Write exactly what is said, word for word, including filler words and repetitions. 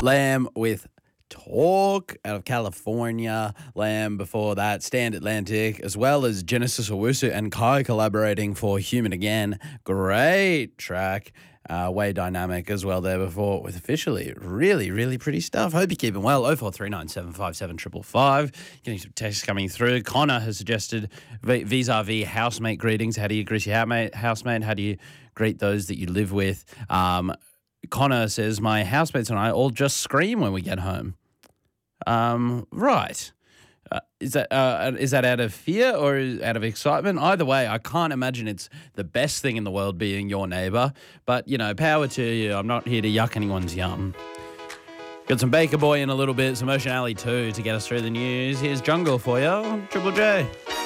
Lamb with Talk out of California. Lamb before that, Stand Atlantic, as well as Genesis Owusu and Kai collaborating for Human Again. Great track. Uh, way dynamic as well there before with Officially. Really, really pretty stuff. Hope you're keeping well. oh four three nine seven five seven five five. Getting some texts coming through. Connor has suggested v- vis-a-vis housemate greetings. How do you greet your housemate? housemate? How do you greet those that you live with? Um, Connor says, my housemates and I all just scream when we get home. Um, right. Uh, is that uh, is that out of fear or out of excitement? Either way, I can't imagine it's the best thing in the world being your neighbour. But, you know, power to you. I'm not here to yuck anyone's yum. Got some Baker Boy in a little bit, some Ocean Alley too to get us through the news. Here's Jungle for you, Triple J.